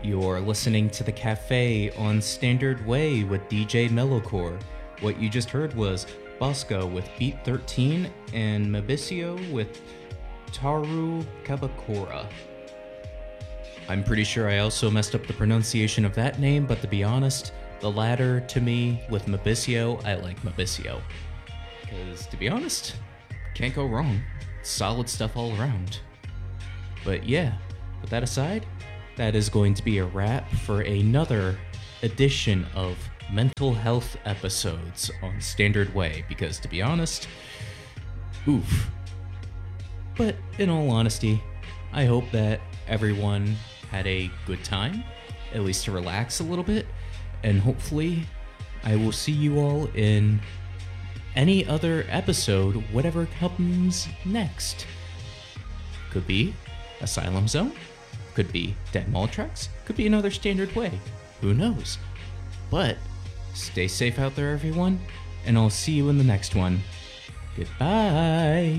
You're listening to The Cafe on Standard Way with DJ Mellowcore. What you just heard was Bosco with Beat 13 and Mabisio with Taru Kabakora. I'm pretty sure I also messed up the pronunciation of that name, but to be honest, the latter to me with Mabisio, I like Mabisio. Because to be honest, can't go wrong. Solid stuff all around. But yeah, with that aside, that is going to be a wrap for another edition of mental health episodes on Standard Way, because to be honest, oof. But in all honesty, I hope that everyone had a good time, at least to relax a little bit, and hopefully I will see you all in any other episode, whatever comes next. Could be Asylum Zone, could be Dead Mall Tracks, could be another Standard Way, who knows? But stay safe out there, everyone, and I'll see you in the next one. Goodbye!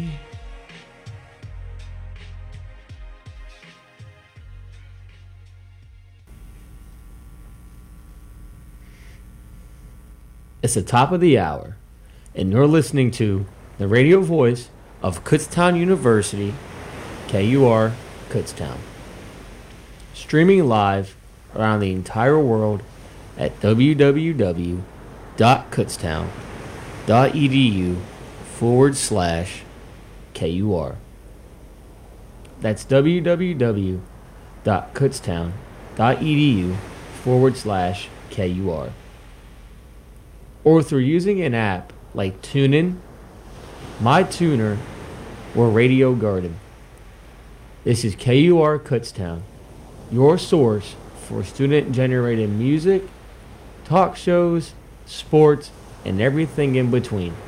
It's the top of the hour, and you're listening to the radio voice of Kutztown University, KUR Kutztown. Streaming live around the entire world at www.kutztown.edu/KUR. That's www.kutztown.edu/KUR. Or through using an app like TuneIn, MyTuner, or Radio Garden. This is KUR Kutztown, your source for student-generated music, talk shows, sports, and everything in between.